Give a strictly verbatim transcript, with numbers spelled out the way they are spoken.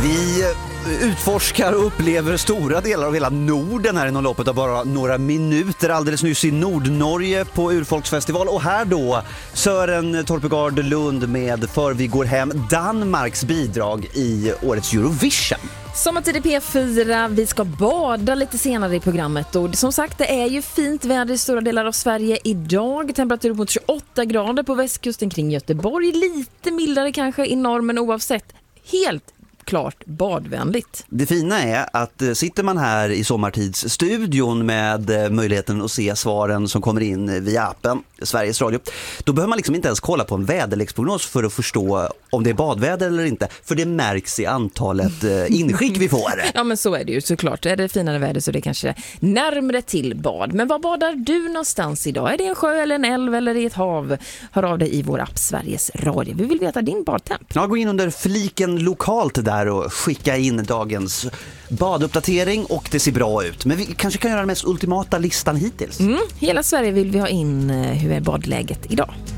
Vi utforskar och upplever stora delar av hela Norden här inom loppet av bara några minuter. Alldeles nyss i Nordnorge på Urfolksfestival. Och här då Sören Torpegard Lund med För vi går hem, Danmarks bidrag i årets Eurovision. Sommartid i P fyra, vi ska bada lite senare i programmet och som sagt det är ju fint väder i stora delar av Sverige idag. Temperatur mot tjugoåtta grader på västkusten kring Göteborg, lite mildare kanske i norr men oavsett helt klart badvänligt. Det fina är att sitter man här i sommartidsstudion med möjligheten att se svaren som kommer in via appen Sveriges Radio, då behöver man liksom inte ens kolla på en väderleksprognos för att förstå om det är badväder eller inte, för det märks i antalet inskick vi får. Ja men så är det ju såklart. Är det finare väder så det är kanske närmare till bad. Men var badar du någonstans idag? Är det en sjö eller en älv eller i ett hav? Hör av dig i vår app Sveriges Radio. Vi vill veta din badtemp. Ja, gå in under fliken lokalt där och skicka in dagens baduppdatering och det ser bra ut. Men vi kanske kan göra den mest ultimata listan hittills. Mm, hela Sverige vill vi ha in. Hur är badläget idag?